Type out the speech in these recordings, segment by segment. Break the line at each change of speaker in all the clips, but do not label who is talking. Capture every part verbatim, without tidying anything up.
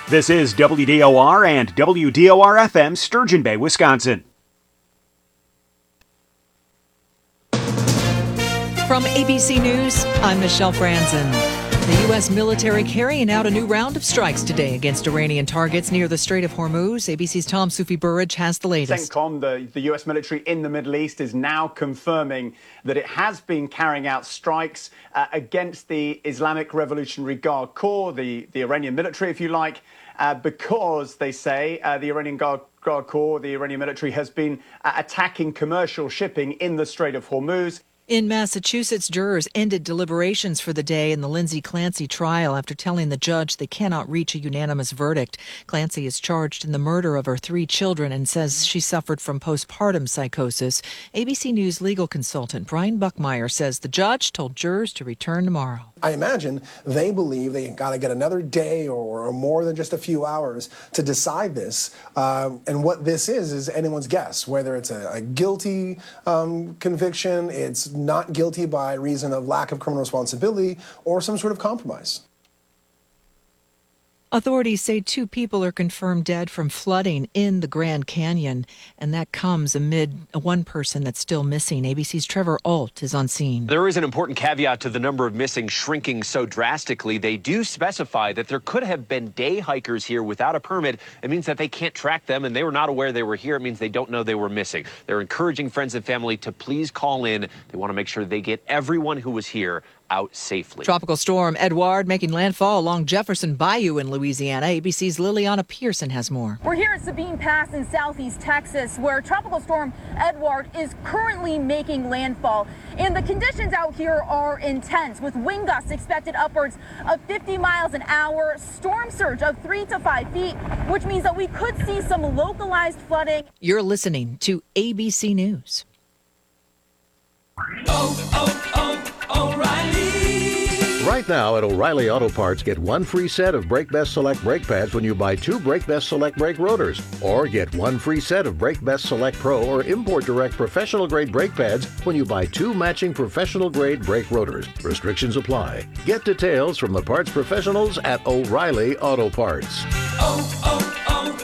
This is W D O R and W D O R F M, Sturgeon Bay, Wisconsin.
From A B C News, I'm Michelle Franzen. The U S military carrying out a new round of strikes today against Iranian targets near the Strait of Hormuz. A B C's Tom Sufi Burridge has the latest.
CENTCOM, the, the U S military in the Middle East, is now confirming that it has been carrying out strikes uh, against the Islamic Revolutionary Guard Corps, the, the Iranian military, if you like, uh, because, they say, uh, the Iranian Guard Guard Corps, the Iranian military, has been uh, attacking commercial shipping in the Strait of Hormuz.
In Massachusetts, jurors ended deliberations for the day in the Lindsay Clancy trial after telling the judge they cannot reach a unanimous verdict. Clancy is charged in the murder of her three children and says she suffered from postpartum psychosis. A B C News legal consultant Brian Buckmeyer says the judge told jurors to return tomorrow.
I imagine they believe they got to get another day or, or more than just a few hours to decide this. Um, and what this is, is anyone's guess, whether it's a, a guilty um, conviction, it's not guilty by reason of lack of criminal responsibility, or some sort of compromise.
Authorities say two people are confirmed dead from flooding in the Grand Canyon, and that comes amid one person that's still missing. A B C's Trevor Ault is on scene.
There is an important caveat to the number of missing shrinking so drastically. They do specify that there could have been day hikers here without a permit. It means that they can't track them, and they were not aware they were here. It means they don't know they were missing. They're encouraging friends and family to please call in. They want to make sure they get everyone who was here out safely.
Tropical storm Edouard making landfall along Jefferson Bayou in Louisiana. A B C's Liliana Pearson has more.
We're here at Sabine Pass in southeast Texas, where Tropical Storm Edouard is currently making landfall. And the conditions out here are intense, with wind gusts expected upwards of fifty miles an hour, storm surge of three to five feet, which means that we could see some localized flooding.
You're listening to A B C News.
Oh, oh, oh, O'Reilly.
Right now at O'Reilly Auto Parts, get one free set of Brake Best Select brake pads when you buy two Brake Best Select brake rotors. Or get one free set of Brake Best Select Pro or Import Direct professional grade brake pads when you buy two matching professional grade brake rotors. Restrictions apply. Get details from the parts professionals at O'Reilly Auto Parts.
Oh,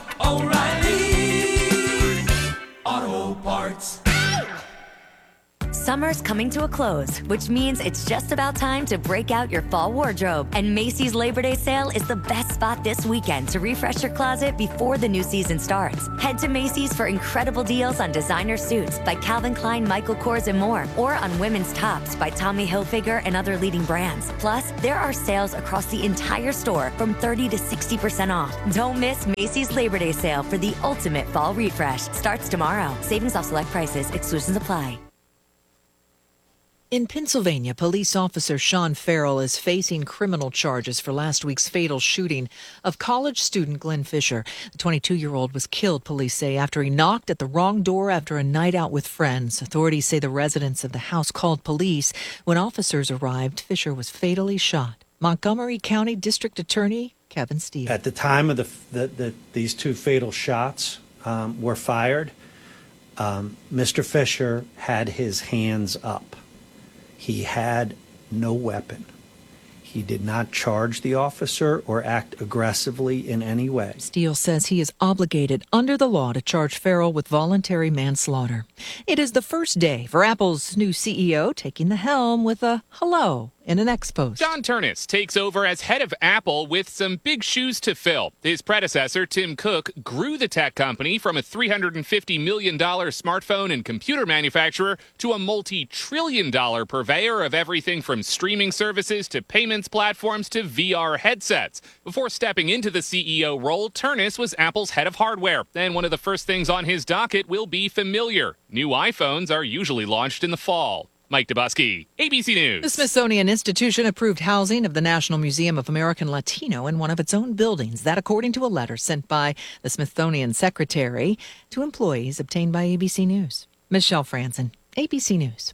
oh, oh, O'Reilly Auto Parts.
Summer's coming to a close, which means it's just about time to break out your fall wardrobe. And Macy's Labor Day sale is the best spot this weekend to refresh your closet before the new season starts. Head to Macy's for incredible deals on designer suits by Calvin Klein, Michael Kors, and more, or on women's tops by Tommy Hilfiger and other leading brands. Plus, there are sales across the entire store from thirty to sixty percent off. Don't miss Macy's Labor Day sale for the ultimate fall refresh. Starts tomorrow. Savings off select prices. Exclusions apply.
In Pennsylvania, police officer Sean Farrell is facing criminal charges for last week's fatal shooting of college student Glenn Fisher. The twenty-two-year-old was killed, police say, after he knocked at the wrong door after a night out with friends. Authorities say the residents of the house called police. When officers arrived, Fisher was fatally shot. Montgomery County District Attorney Kevin Steele.
At the time of the, the, the these two fatal shots um, were fired, um, Mister Fisher had his hands up. He had no weapon. He did not charge the officer or act aggressively in any way.
Steele says he is obligated under the law to charge Farrell with voluntary manslaughter. It is the first day for Apple's new C E O taking the helm with a hello in an X-Post.
John Ternus takes over as head of Apple with some big shoes to fill. His predecessor, Tim Cook, grew the tech company from a three hundred fifty million dollars smartphone and computer manufacturer to a multi-trillion dollar purveyor of everything from streaming services to payments platforms to V R headsets. Before stepping into the C E O role, Ternus was Apple's head of hardware, and one of the first things on his docket will be familiar. New iPhones are usually launched in the fall. Mike Dubusky, A B C News.
The Smithsonian Institution approved housing of the National Museum of American Latino in one of its own buildings. That according to a letter sent by the Smithsonian secretary to employees obtained by A B C News. Michelle Franzen, A B C News.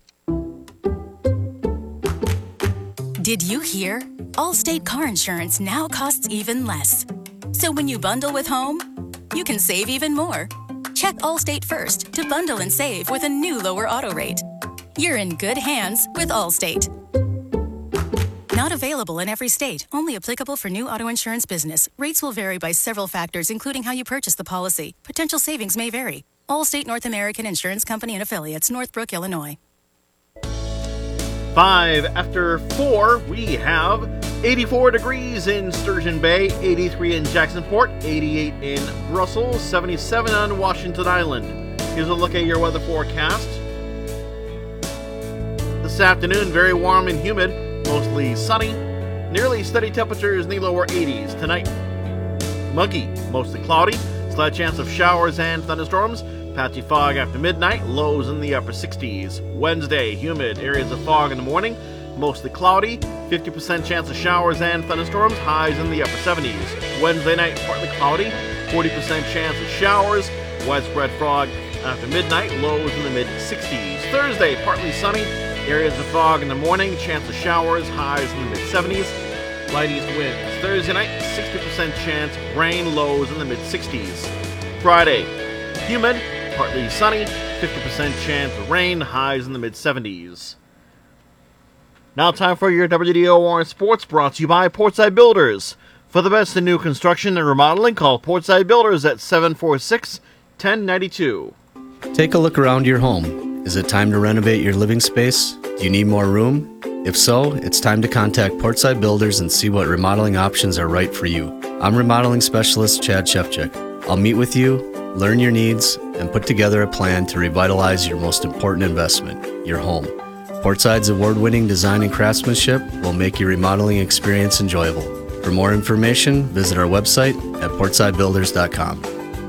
Did you hear? Allstate car insurance now costs even less. So when you bundle with home, you can save even more. Check Allstate first to bundle and save with a new lower auto rate. You're in good hands with Allstate. Not available in every state. Only applicable for new auto insurance business. Rates will vary by several factors, including how you purchase the policy. Potential savings may vary. Allstate North American Insurance Company and Affiliates, Northbrook, Illinois.
Five after four, we have eighty-four degrees in Sturgeon Bay, eighty-three in Jacksonport, eighty-eight in Brussels, seventy-seven on Washington Island. Here's a look at your weather forecast. This afternoon, very warm and humid, mostly sunny. Nearly steady temperatures in the lower eighties. Tonight, muggy, mostly cloudy. Slight chance of showers and thunderstorms. Patchy fog after midnight, lows in the upper sixties. Wednesday, humid, areas of fog in the morning, mostly cloudy, fifty percent chance of showers and thunderstorms, highs in the upper seventies. Wednesday night, partly cloudy, forty percent chance of showers, widespread fog after midnight, lows in the mid-sixties. Thursday, partly sunny, areas of fog in the morning, chance of showers, highs in the mid-seventies, light east winds. Thursday night, sixty percent chance of rain, lows in the mid-sixties. Friday, humid, partly sunny, fifty percent chance of rain, highs in the mid-seventies. Now time for your W D O R Sports, brought to you by Portside Builders. For the best in new construction and remodeling, call Portside Builders at seven four six, one zero nine two.
Take a look around your home. Is it time to renovate your living space? Do you need more room? If so, it's time to contact Portside Builders and see what remodeling options are right for you. I'm remodeling specialist Chad Shevchik. I'll meet with you, learn your needs, and put together a plan to revitalize your most important investment, your home. Portside's award-winning design and craftsmanship will make your remodeling experience enjoyable. For more information, visit our website at portside builders dot com.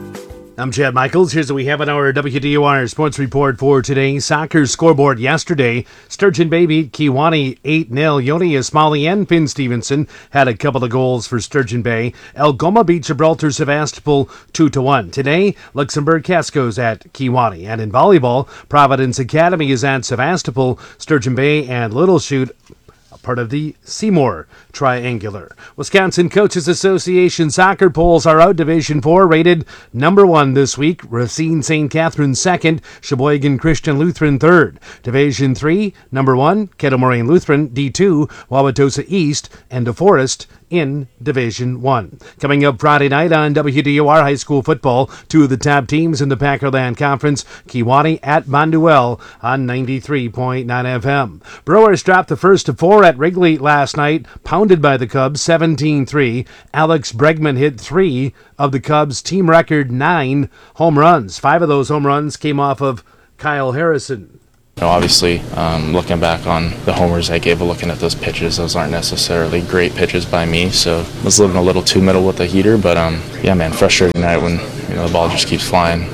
I'm Chad Michaels. Here's what we have on our W D O R Sports Report for today. Soccer scoreboard yesterday. Sturgeon Bay beat Kewanee eight nil. Yoni Ismaili and Finn Stevenson had a couple of goals for Sturgeon Bay. Algoma beat Gibraltar Sevastopol two to one. Today, Luxembourg Casco's at Kewanee. And in volleyball, Providence Academy is at Sevastopol. Sturgeon Bay and Little Chute, part of the Seymour Triangular. Wisconsin Coaches Association soccer polls are out. Division four rated number one this week. Racine Saint Catherine second. Sheboygan Christian Lutheran third. Division three, number one, Kettle Moraine Lutheran. D two, Wauwatosa East and DeForest in Division one. Coming up Friday night on W D O R High School Football, two of the top teams in the Packerland Conference, Kewanee at Bonduelle on ninety-three point nine F M. Brewers dropped the first of four at Wrigley last night, pounded by the Cubs seventeen three. Alex Bregman hit three of the Cubs' team record nine home runs. Five of those home runs came off of Kyle Harrison.
You know, obviously, um, looking back on the homers I gave, looking at those pitches, those aren't necessarily great pitches by me, so I was living a little too middle with the heater, but um, yeah, man, frustrating night when you know the ball just keeps flying.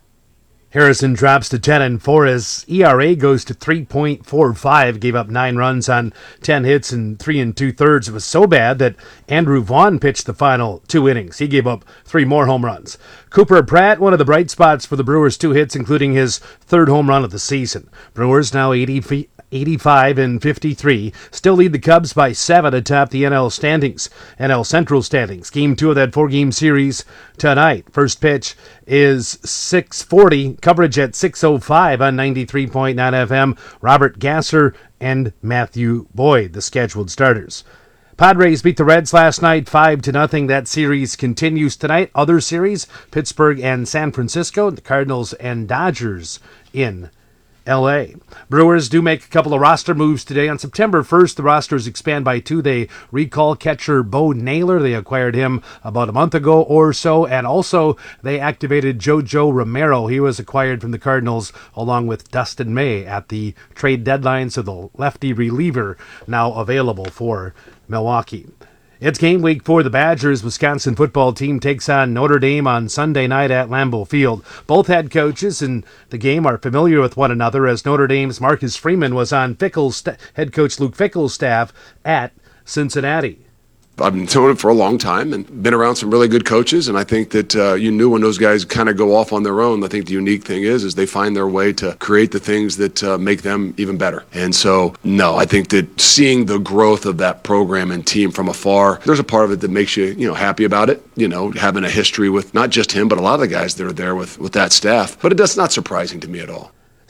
Harrison drops to ten and four. His E R A goes to three point four five. Gave up nine runs on ten hits and three and two thirds. It was so bad that Andrew Vaughn pitched the final two innings. He gave up three more home runs. Cooper Pratt, one of the bright spots for the Brewers, two hits, including his third home run of the season. Brewers now eighty, eighty-five and fifty-three, still lead the Cubs by seven atop the N L standings, N L Central standings. Game two of that four-game series tonight. First pitch is six forty, coverage at six oh five on ninety-three point nine F M. Robert Gasser and Matthew Boyd, the scheduled starters. Padres beat the Reds last night five to nothing. That series continues tonight. Other series, Pittsburgh and San Francisco, the Cardinals and Dodgers in L A. Brewers do make a couple of roster moves today. On September first, the rosters expand by two. They recall catcher Bo Naylor. They acquired him about a month ago or so. And also, they activated JoJo Romero. He was acquired from the Cardinals along with Dustin May at the trade deadline. So the lefty reliever now available for Milwaukee. It's game week for the Badgers. Wisconsin football team takes on Notre Dame on Sunday night at Lambeau Field. Both head coaches in the game are familiar with one another, as Notre Dame's Marcus Freeman was on Fickell's st- head coach Luke Fickell's staff at Cincinnati.
I've been doing it for a long time and been around some really good coaches, and I think that uh, you knew when those guys kind of go off on their own. I think the unique thing is is they find their way to create the things that uh, make them even better. And so, no, I think that seeing the growth of that program and team from afar, there's a part of it that makes you, you know, happy about it, you know, having a history with not just him, but a lot of the guys that are there with, with that staff. But it does not surprising to me at all.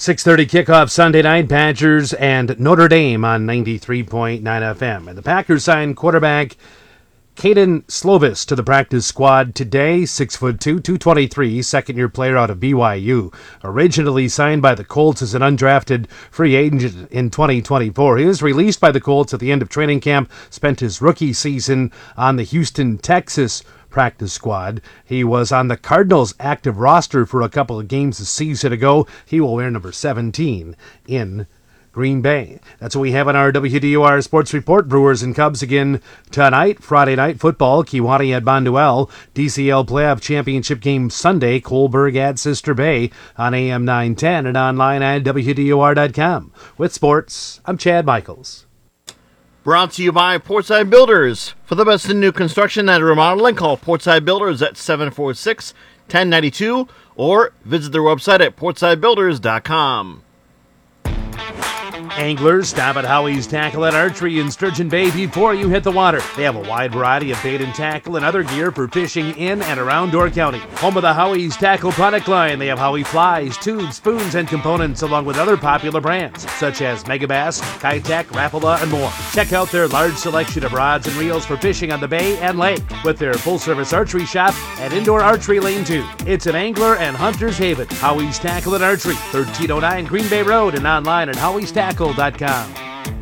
six thirty kickoff Sunday night, Badgers and Notre Dame on ninety-three point nine F M. And the Packers signed quarterback Caden Slovis to the practice squad today, six foot two, two twenty-three, second-year player out of B Y U. Originally signed by the Colts as an undrafted free agent in twenty twenty-four. He was released by the Colts at the end of training camp, spent his rookie season on the Houston, Texas practice squad. He was on the Cardinals' active roster for a couple of games a season ago. He will wear number seventeen in Green Bay. That's what we have on our W D U R Sports Report. Brewers and Cubs again tonight. Friday night football, Kewanee at Bonduelle. D C L Playoff Championship game Sunday, Coalburg at Sister Bay on A M nine ten and online at W D U R dot com. With sports, I'm Chad Michaels.
Brought to you by Portside Builders. For the best in new construction and remodeling, call Portside Builders at seven four six, one zero nine two or visit their website at portside builders dot com.
Anglers, stop at Howie's Tackle and Archery in Sturgeon Bay before you hit the water. They have a wide variety of bait and tackle and other gear for fishing in and around Door County. Home of the Howie's Tackle product line, they have Howie flies, tubes, spoons, and components along with other popular brands such as Megabass, Kitech, Rapala, and more. Check out their large selection of rods and reels for fishing on the bay and lake with their full-service archery shop and indoor archery lane too. It's an angler and hunter's haven. Howie's Tackle and Archery, thirteen oh nine Green Bay Road and online at howies tackle dot com.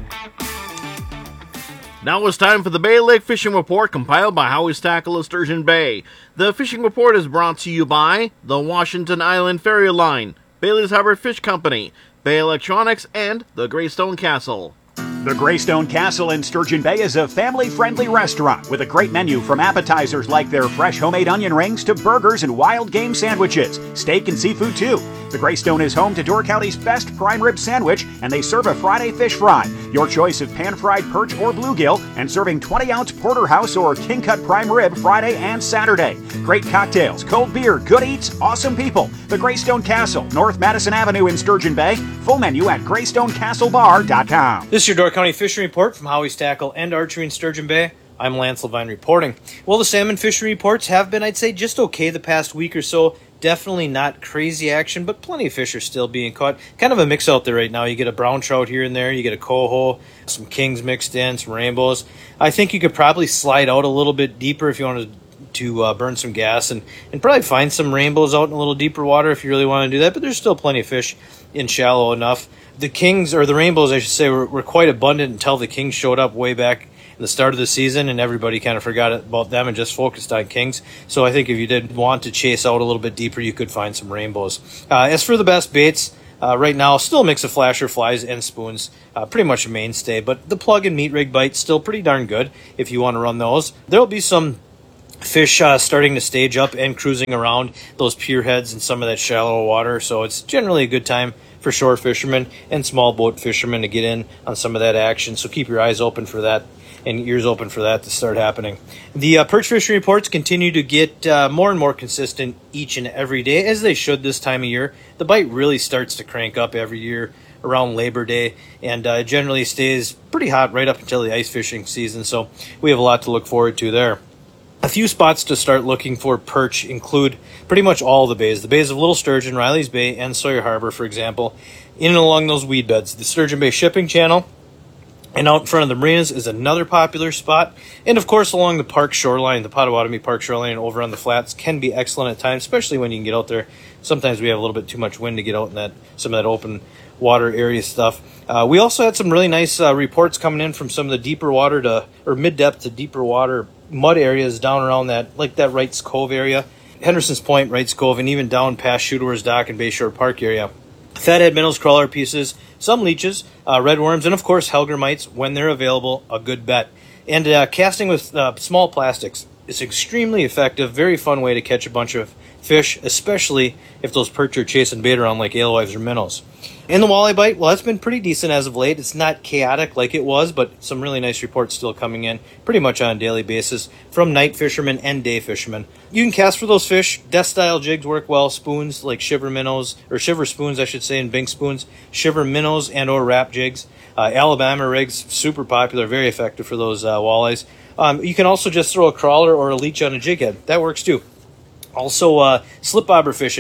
Now it's time for the Bay Lake Fishing Report compiled by Howie's Tackle of Sturgeon Bay. The fishing report is brought to you by the Washington Island Ferry Line, Bailey's Harbor Fish Company, Bay Electronics, and the Greystone Castle.
The Greystone Castle in Sturgeon Bay is a family-friendly restaurant with a great menu from appetizers like their fresh homemade onion rings to burgers and wild game sandwiches, steak and seafood too. The Greystone is home to Door County's best prime rib sandwich, and they serve a Friday fish fry. Your choice of pan-fried perch or bluegill, and serving twenty ounce porterhouse or king-cut prime rib Friday and Saturday. Great cocktails, cold beer, good eats, awesome people. The Greystone Castle, North Madison Avenue in Sturgeon Bay. Full menu at greystone castle bar dot com.
This is your Door County Fishing Report from Howie's Tackle and Archery in Sturgeon Bay. I'm Lance Levine reporting. Well, the salmon fishery reports have been, I'd say, just okay the past week or so. Definitely not crazy action, but plenty of fish are still being caught. Kind of a mix out there right now. You get a brown trout here and there. You get a coho, some kings mixed in, some rainbows. I think you could probably slide out a little bit deeper if you wanted to uh, burn some gas and, and probably find some rainbows out in a little deeper water if you really want to do that. But there's still plenty of fish in shallow enough. The kings, or the rainbows, I should say, were, were quite abundant until the kings showed up way back in the start of the season, and everybody kind of forgot about them and just focused on kings. So I think if you did want to chase out a little bit deeper, you could find some rainbows. Uh, as for the best baits, uh, right now, still a mix of flasher flies and spoons, uh, pretty much a mainstay. But the plug and meat rig bite's still pretty darn good if you want to run those. There'll be some fish uh, starting to stage up and cruising around those pier heads and some of that shallow water, so it's generally a good time for shore fishermen and small boat fishermen to get in on some of that action. So keep your eyes open for that and ears open for that to start happening. The uh, perch fishing reports continue to get uh, more and more consistent each and every day, as they should this time of year. The bite really starts to crank up every year around Labor Day, and uh, generally stays pretty hot right up until the ice fishing season, so we have a lot to look forward to there. A few spots to start looking for perch include pretty much all the bays. The bays of Little Sturgeon, Riley's Bay, and Sawyer Harbor, for example, in and along those weed beds. The Sturgeon Bay Shipping Channel and out in front of the marinas is another popular spot. And, of course, along the park shoreline, the Potawatomi Park shoreline over on the flats can be excellent at times, especially when you can get out there. Sometimes we have a little bit too much wind to get out in that some of that open water area stuff. Uh, we also had some really nice uh, reports coming in from some of the deeper water to, or mid-depth to deeper water mud areas down around that, like that Wrights Cove area, Henderson's Point, Wrights Cove, and even down past Shooter's Dock and Bayshore Park area. Fathead minnows, crawler pieces, some leeches, uh, redworms, and of course Helger mites when they're available, a good bet. And uh, casting with uh, small plastics is extremely effective, very fun way to catch a bunch of fish, especially if those perch are chasing bait around like alewives or minnows. In the walleye bite, well, that's been pretty decent as of late. It's not chaotic like it was, but some really nice reports still coming in pretty much on a daily basis from night fishermen and day fishermen. You can cast for those fish. Death-style jigs work well. Spoons like shiver minnows, or shiver spoons, I should say, and bink spoons. Shiver minnows and or wrap jigs. Uh, Alabama rigs, super popular, very effective for those uh, walleyes. Um, you can also just throw a crawler or a leech on a jig head. That works too. Also, uh, slip bobber fishing.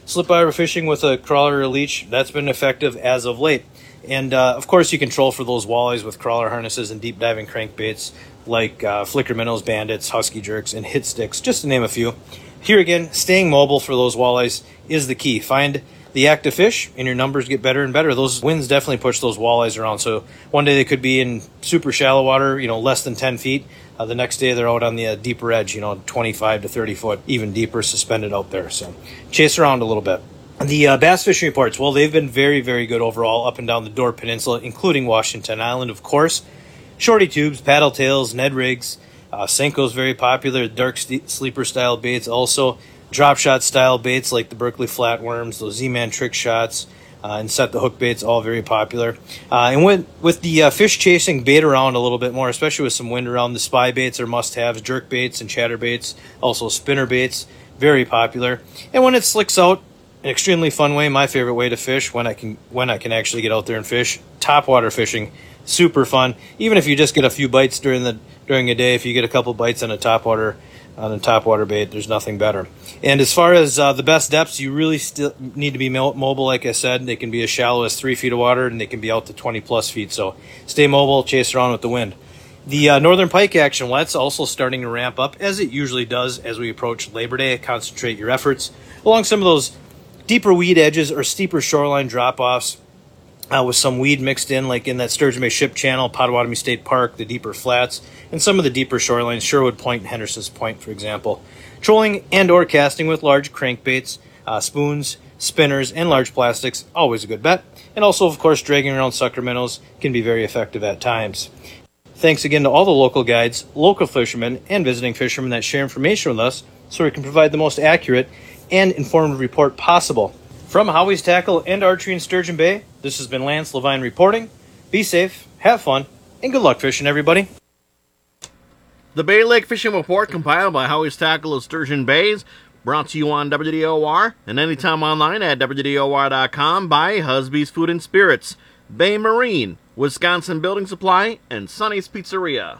slip-eye fishing with a crawler or leech, that's been effective as of late. And, uh, of course, you control for those walleyes with crawler harnesses and deep-diving crankbaits like uh, flicker minnows, bandits, husky jerks, and hit sticks, just to name a few. Here again, staying mobile for those walleyes is the key. Find the active fish, and your numbers get better and better. Those winds definitely push those walleyes around. So one day they could be in super shallow water, you know, less than ten feet. Uh, the next day they're out on the uh, deeper edge, you know, twenty-five to thirty foot, even deeper, suspended out there. So chase around a little bit. The uh, bass fishing reports, well, they've been very, very good overall up and down the Door Peninsula, including Washington Island, of course. Shorty tubes, paddle tails, Ned rigs, uh, Senko's very popular, dark st- sleeper style baits also, drop shot style baits like the Berkeley flatworms, those Z-Man trick shots, uh, and set the hook baits, all very popular. Uh, and with, with the uh, fish chasing bait around a little bit more, especially with some wind around, the spy baits are must-haves, jerk baits and chatter baits, also spinner baits, very popular. And when it slicks out, an extremely fun way, my favorite way to fish when I can when I can actually get out there and fish, topwater fishing, super fun. Even if you just get a few bites during the during a day, if you get a couple bites on a topwater on a topwater bait, there's nothing better. And as far as uh, the best depths, you really still need to be mobile. Like I said, they can be as shallow as three feet of water, and they can be out to twenty plus feet. So stay mobile, chase around with the wind. The uh, northern pike action, well, that's also starting to ramp up, as it usually does as we approach Labor Day. Concentrate your efforts along some of those deeper weed edges or steeper shoreline drop-offs uh, with some weed mixed in, like in that Sturgeon Bay Ship Channel, Potawatomi State Park, the deeper flats, and some of the deeper shorelines, Sherwood Point and Henderson's Point, for example. Trolling and or casting with large crankbaits, uh, spoons, spinners, and large plastics, always a good bet. And also, of course, dragging around sucker minnows can be very effective at times. Thanks again to all the local guides, local fishermen, and visiting fishermen that share information with us so we can provide the most accurate and informative report possible. From Howie's Tackle and Archery in Sturgeon Bay, this has been Lance Levine reporting. Be safe, have fun, and good luck fishing, everybody.
The Bay Lake Fishing Report, compiled by Howie's Tackle of Sturgeon Bays, brought to you on W D O R and anytime online at W D O R dot com by Husby's Food and Spirits, Bay Marine, Wisconsin Building Supply, and Sonny's Pizzeria.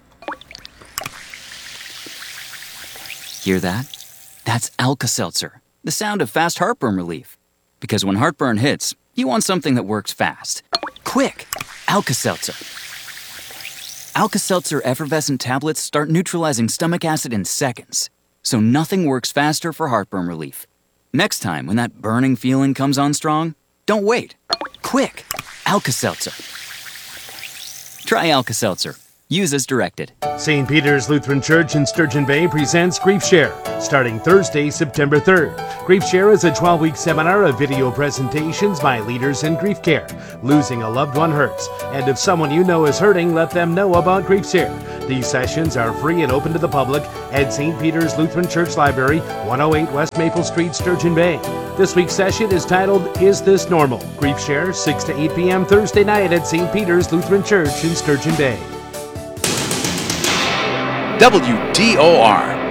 Hear that? That's Alka-Seltzer, the sound of fast heartburn relief. Because when heartburn hits, you want something that works fast. Quick! Alka-Seltzer. Alka-Seltzer effervescent tablets start neutralizing stomach acid in seconds, so nothing works faster for heartburn relief. Next time, when that burning feeling comes on strong, don't wait. Quick! Alka-Seltzer. Try Alka-Seltzer. Use as directed.
Saint Peter's Lutheran Church in Sturgeon Bay presents Grief Share, starting Thursday, September third. Grief Share is a twelve-week seminar of video presentations by leaders in grief care. Losing a loved one hurts, and if someone you know is hurting, let them know about Grief Share. These sessions are free and open to the public at Saint Peter's Lutheran Church Library, one oh eight West Maple Street, Sturgeon Bay. This week's session is titled, Is This Normal? Grief Share, six to eight p.m. Thursday night at Saint Peter's Lutheran Church in Sturgeon Bay.
W D O R